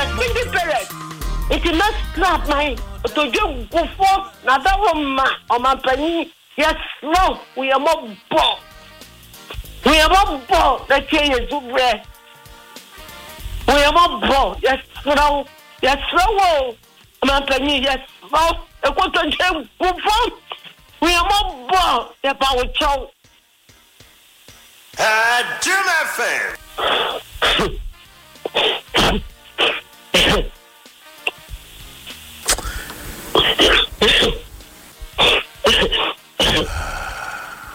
single parent. It is not slap my to do go for another woman or my penny. Yes, no, we are more ball. We are more ball. The change is bread. We are more ball. Yes, no, yes, no, my penny. Yes, no, a quarter jam go for. We are more ball. The power chow. Jim FM.